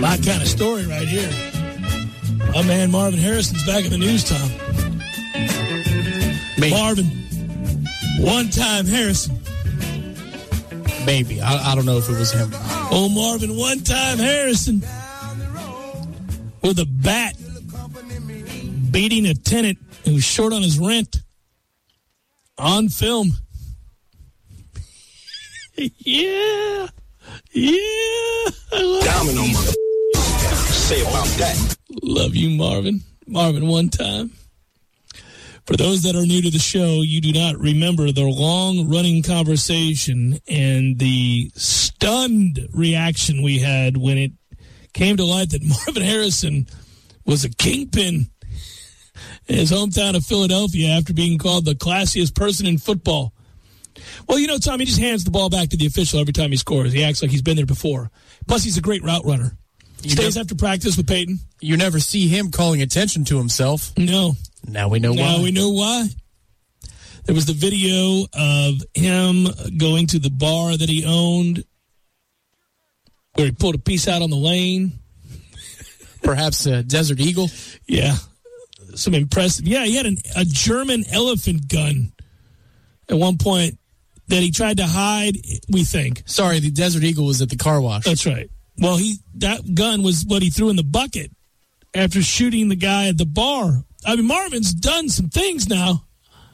My kind of story right here. My man Marvin Harrison's back in the news, Tom. Maybe. Marvin, one-time Harrison. Maybe. I don't know if it was him. Oh, Marvin, one-time Harrison. With a bat. Beating a tenant who was short on his rent. On film. Yeah. Domino, mother. Say about that. Love you, Marvin. Marvin, one time. For those that are new to the show, you do not remember the long-running conversation and the stunned reaction we had when it came to light that Marvin Harrison was a kingpin in his hometown of Philadelphia after being called the classiest person in football. Well, you know, Tom, he just hands the ball back to the official every time he scores. He acts like he's been there before. Plus, he's a great route runner. Stays after practice with Peyton. You never see him calling attention to himself. No. Now we know why. There was the video of him going to the bar that he owned where he pulled a piece out on the lane. Perhaps a Desert Eagle. Yeah. Some impressive. Yeah, he had a German elephant gun at one point that he tried to hide, we think. Sorry, the Desert Eagle was at the car wash. That's right. Well, that gun was what he threw in the bucket after shooting the guy at the bar. I mean, Marvin's done some things now.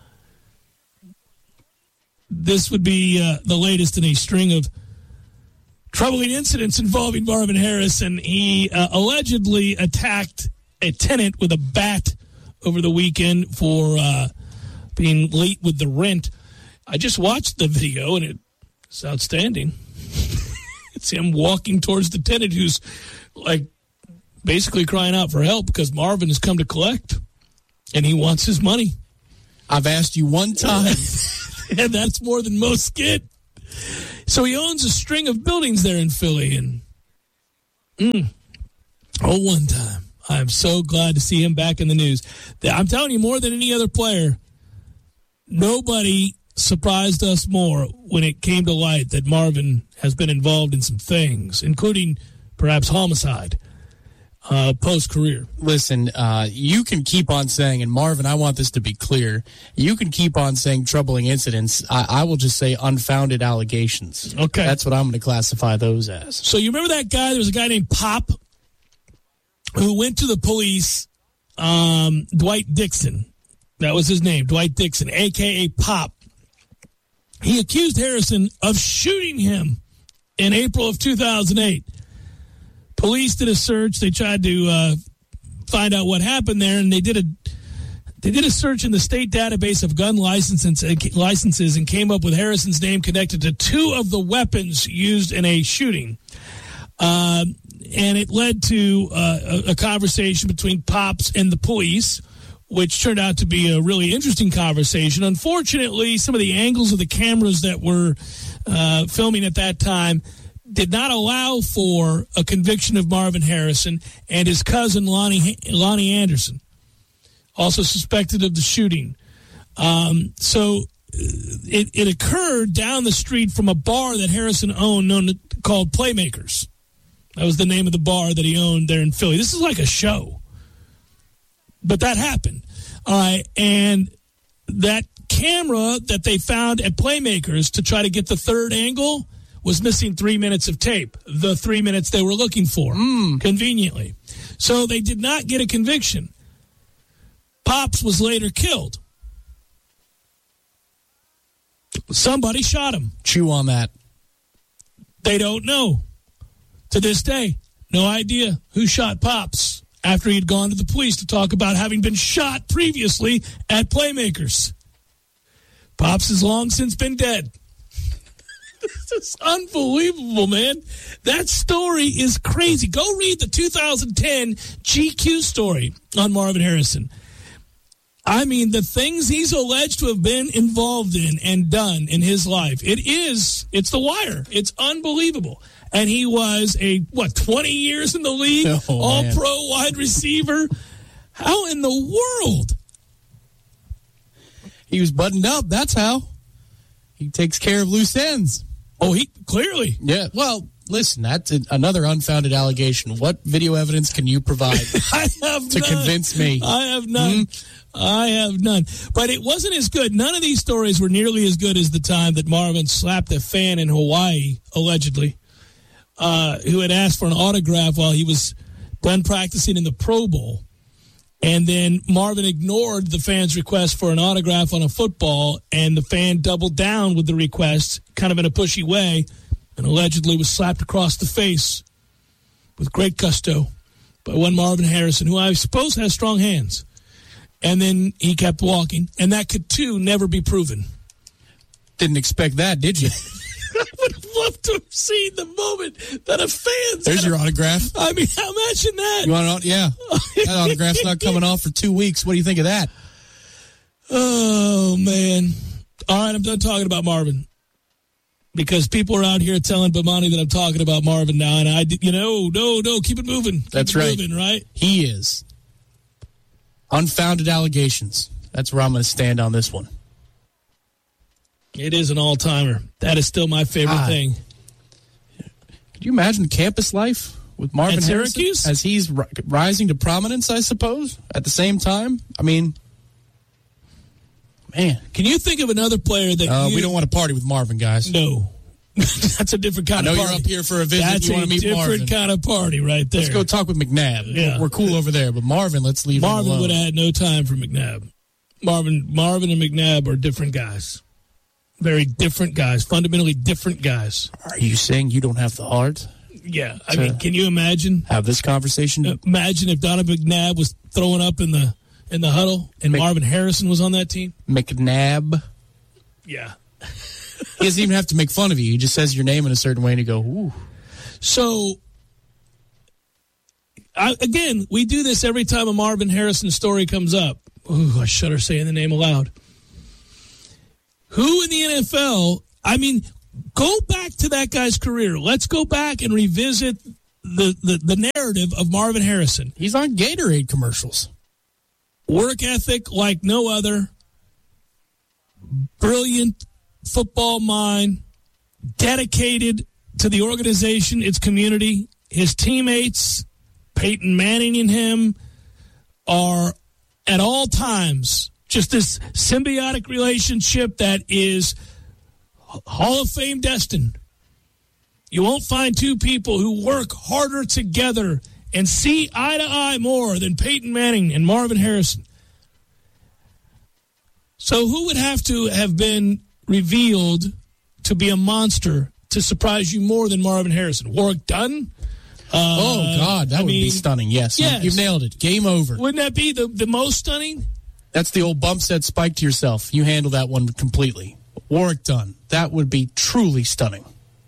This would be the latest in a string of troubling incidents involving Marvin Harrison. He allegedly attacked a tenant with a bat over the weekend for being late with the rent. I just watched the video, and it's outstanding. It's him walking towards the tenant who's, like, basically crying out for help because Marvin has come to collect, and he wants his money. I've asked you one time. And that's more than most get. So he owns a string of buildings there in Philly, and one time. I'm so glad to see him back in the news. I'm telling you, more than any other player, nobody surprised us more when it came to light that Marvin has been involved in some things, including perhaps homicide, post-career. Listen, you can keep on saying, and Marvin, I want this to be clear, you can keep on saying troubling incidents. I will just say unfounded allegations. Okay. That's what I'm going to classify those as. So you remember that guy? There was a guy named Pop who went to the police, Dwight Dixon. That was his name, Dwight Dixon, a.k.a. Pop. He accused Harrison of shooting him in April of 2008. Police did a search. They tried to find out what happened there, and they did a search in the state database of gun licenses and came up with Harrison's name connected to two of the weapons used in a shooting. And it led to a conversation between Pops and the police, which turned out to be a really interesting conversation. Unfortunately, some of the angles of the cameras that were filming at that time did not allow for a conviction of Marvin Harrison and his cousin, Lonnie Anderson, also suspected of the shooting. So it occurred down the street from a bar that Harrison owned called Playmakers. That was the name of the bar that he owned there in Philly. This is like a show. But that happened. All right. And that camera that they found at Playmakers to try to get the third angle was missing 3 minutes of tape, the 3 minutes they were looking for, conveniently. So they did not get a conviction. Pops was later killed. Somebody shot him. Chew on that. They don't know. To this day, no idea who shot Pops after he had gone to the police to talk about having been shot previously at Playmakers. Pops has long since been dead. This is unbelievable, man. That story is crazy. Go read the 2010 GQ story on Marvin Harrison. I mean, the things he's alleged to have been involved in and done in his life, it's The Wire. It's unbelievable. And he was 20 years in the league, all-pro wide receiver. How in the world? He was buttoned up, that's how. He takes care of loose ends. Oh, he clearly. Yeah, well, Listen, that's another unfounded allegation. What video evidence can you provide I have to none. convince me? I have none. I have none. But it wasn't as good. None of these stories were nearly as good as the time that Marvin slapped a fan in Hawaii, allegedly, who had asked for an autograph while he was done practicing in the Pro Bowl. And then Marvin ignored the fan's request for an autograph on a football, and the fan doubled down with the request, kind of in a pushy way, and allegedly was slapped across the face with great gusto by one Marvin Harrison, who I suppose has strong hands. And then he kept walking, and that could, too, never be proven. Didn't expect that, did you? I would have loved to have seen the moment that a fan... There's your autograph. I mean, imagine that. You want to? Yeah. That autograph's not coming off for 2 weeks. What do you think of that? Oh, man. All right, I'm done talking about Marvin. Because people are out here telling Bomani that I'm talking about Marvin now, and no, keep it moving. That's keep it right. Moving, right? He is. Unfounded allegations. That's where I'm going to stand on this one. It is an all-timer. That is still my favorite thing. Could you imagine campus life with Marvin At Harrison Syracuse? as he's rising to prominence, I suppose, at the same time? I mean, man. Can you think of another player that we don't want to party with Marvin, guys. No. That's a different kind I of know party. you're up here for a visit. That's you want to meet Marvin. different kind of party right there. Let's go talk with McNabb. Yeah. We're cool over there, but Marvin, let's leave him Marvin alone. would have had no time for McNabb. Marvin and McNabb are different guys. Very different guys. Fundamentally different guys. Are you saying you don't have the heart? Yeah. I mean, can you imagine? Have this conversation? Imagine if Donovan McNabb was throwing up in the huddle and Marvin Harrison was on that team. McNabb. Yeah. He doesn't even have to make fun of you. He just says your name in a certain way and you go, ooh. So, again, we do this every time a Marvin Harrison story comes up. Ooh, I shudder saying the name aloud. Who in the NFL, I mean, go back to that guy's career. Let's go back and revisit the narrative of Marvin Harrison. He's on Gatorade commercials. Work ethic like no other. Brilliant football mind. Dedicated to the organization, its community. His teammates, Peyton Manning and him, are at all times just this symbiotic relationship that is Hall of Fame destined. You won't find two people who work harder together and see eye to eye more than Peyton Manning and Marvin Harrison. So who would have to have been revealed to be a monster to surprise you more than Marvin Harrison? Warwick Dunn? Oh, God, that would be stunning. Yes, you've nailed it. Game over. Wouldn't that be the most stunning? That's the old bump set spike to yourself. You handle that one completely. Warwick Dunn. That would be truly stunning.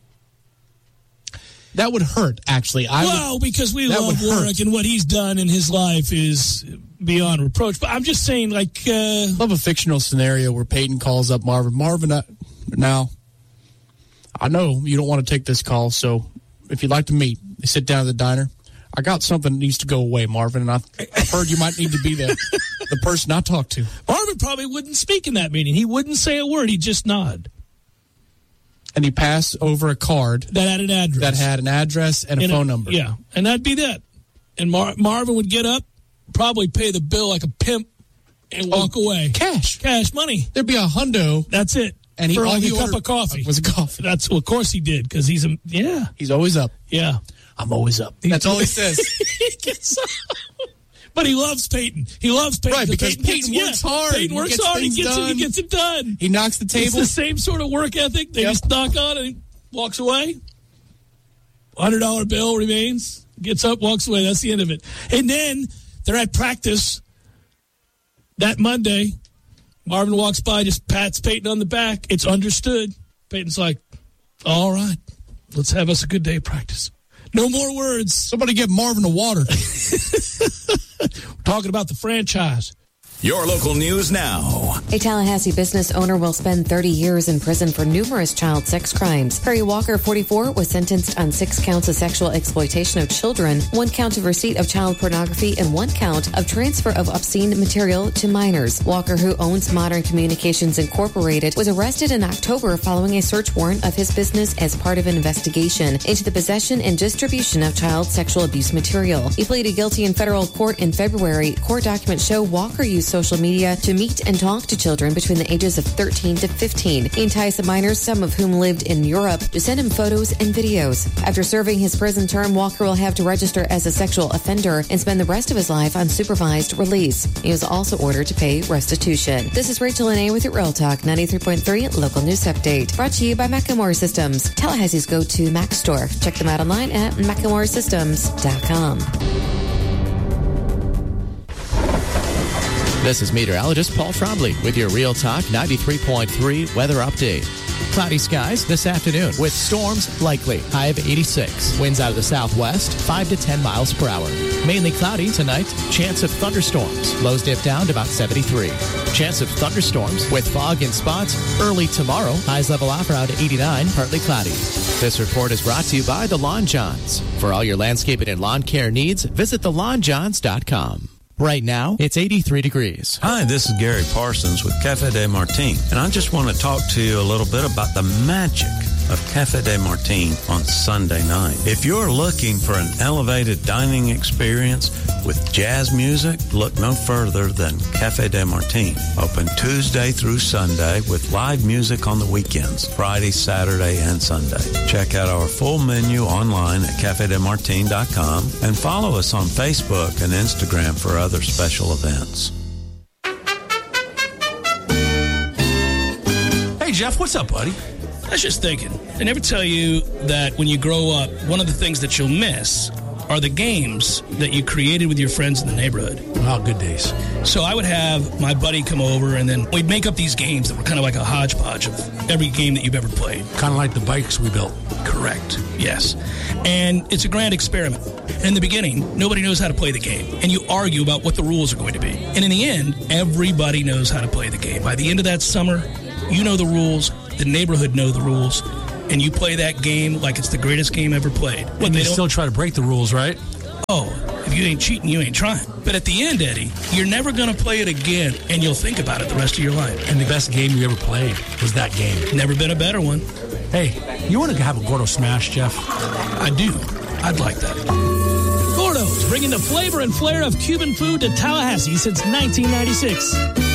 That would hurt, actually. Because we love Warwick and what he's done in his life is beyond reproach. But I'm just saying, like... love a fictional scenario where Peyton calls up Marvin. Marvin, now, I know you don't want to take this call, so if you'd like to meet, they sit down at the diner. I got something that needs to go away, Marvin, and I've heard you might need to be the person I talk to. Marvin probably wouldn't speak in that meeting. He wouldn't say a word. He'd just nod. And he passed over a card that had an address. And a phone number. Yeah, and that'd be that. And Marvin would get up, probably pay the bill like a pimp, and walk away. Cash money. There'd be a hundo. That's it. And for he a cup of coffee. Was a coffee. Of course he did, because he's always up. Yeah. I'm always up. That's all he says. He gets up. But he loves Peyton. He loves Peyton. Right, because Peyton works hard. Peyton works hard. He gets it done. He knocks the table. It's the same sort of work ethic. They just knock on and he walks away. $100 bill remains. Gets up, walks away. That's the end of it. And then they're at practice that Monday. Marvin walks by, just pats Peyton on the back. It's understood. Peyton's like, all right, let's have us a good day of practice. No more words. Somebody get Marvin a water. We're talking about the franchise. Your local news now. A Tallahassee business owner will spend 30 years in prison for numerous child sex crimes. Perry Walker, 44, was sentenced on 6 counts of sexual exploitation of children, 1 count of receipt of child pornography, and 1 count of transfer of obscene material to minors. Walker, who owns Modern Communications Incorporated, was arrested in October following a search warrant of his business as part of an investigation into the possession and distribution of child sexual abuse material. He pleaded guilty in federal court in February. Court documents show Walker used social media to meet and talk to children between the ages of 13 to 15. He enticed the minors, some of whom lived in Europe, to send him photos and videos. After serving his prison term, Walker will have to register as a sexual offender and spend the rest of his life on supervised release. He was also ordered to pay restitution. This is Rachel Lene with your Real Talk 93.3 Local News Update. Brought to you by Macklemore Systems, Tallahassee's go-to Mac store. Check them out online at MacklemoreSystems.com. This is meteorologist Paul Trombley with your Real Talk 93.3 weather update. Cloudy skies this afternoon with storms likely. High of 86. Winds out of the southwest, 5 to 10 miles per hour. Mainly cloudy tonight. Chance of thunderstorms. Lows dip down to about 73. Chance of thunderstorms with fog in spots early tomorrow. Highs level off around 89, partly cloudy. This report is brought to you by The Lawn Johns. For all your landscaping and lawn care needs, visit thelawnjohns.com. Right now, it's 83 degrees. Hi, this is Gary Parsons with Cafe de Martin, and I just want to talk to you a little bit about the magic of Cafe de Martin on Sunday night. If you're looking for an elevated dining experience with jazz music, look no further than Cafe de Martin. Open Tuesday through Sunday with live music on the weekends, Friday, Saturday, and Sunday. Check out our full menu online at cafedemartin.com and follow us on Facebook and Instagram for other special events. Hey, Jeff, what's up, buddy? I was just thinking, they never tell you that when you grow up, one of the things that you'll miss are the games that you created with your friends in the neighborhood. Oh, good days. So I would have my buddy come over, and then we'd make up these games that were kind of like a hodgepodge of every game that you've ever played. Kind of like the bikes we built. Correct, yes. And it's a grand experiment. In the beginning, nobody knows how to play the game, and you argue about what the rules are going to be. And in the end, everybody knows how to play the game. By the end of that summer, you know the rules, the neighborhood know the rules, and you play that game like it's the greatest game ever played. And you still try to break the rules, right? Oh, if you ain't cheating, you ain't trying. But at the end, Eddie, you're never going to play it again, and you'll think about it the rest of your life. And the best game you ever played was that game. Never been a better one. Hey, you want to have a Gordo Smash, Jeff? I do. I'd like that. Gordo's, bringing the flavor and flair of Cuban food to Tallahassee since 1996.